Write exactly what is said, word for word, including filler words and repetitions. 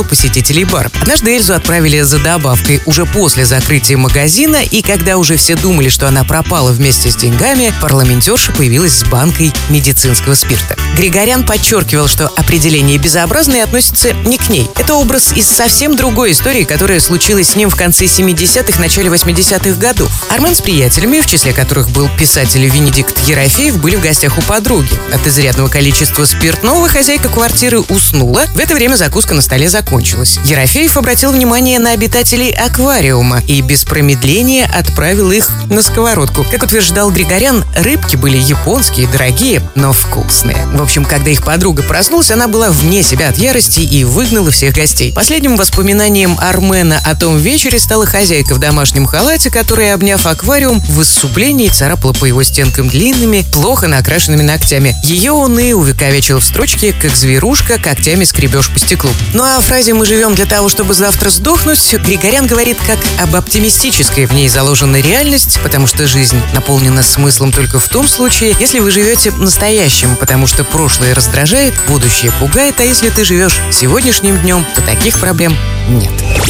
посетителей бара. Однажды Эльзу отправили за добавкой уже после закрытия магазина, и когда уже все думали, что она пропала вместе с деньгами, парламентерша появилась с банкой медицинского спирта. Григорян подчеркивал, что определение «безобразный» относится не к ней. Это образ из совсем другой истории, которая случилась с ним в конце семидесятых, начале восьмидесятых годов. Армен с приятелями, в числе которых был писатель Венедикт Ерофеев, были в гостях у подруги. От изрядного количества спиртного хозяйка квартиры уснула. В это время закуска на столе закончилась. Ерофеев обратил внимание на обитателей аквариума и без промедления отправил их на сковородку. Как утверждал Григорян, рыбки были японские, дорогие, но вкусные. В общем, когда их подруга проснулась, она была вне себя от ярости и выгнала всех гостей. Последним воспоминанием Армена о том вечере стала хозяйка в домашнем халате, которая, обняв аквариум, в исступлении царапала по его стенкам длинными, плохо накрашенными ногтями. Ее он и увековечил в строчке «Как зверушка, когтями скребешь по стеклу». Ну а о фразе «Мы живем для того, чтобы завтра сдохнуть» Григорян говорит как об оптимистической. В ней заложена реальность, потому что жизнь наполнена смыслом только в том случае, если вы живете настоящим, потому что прошлое раздражает, будущее пугает, а если ты живешь сегодняшним днем, то таких проблем нет.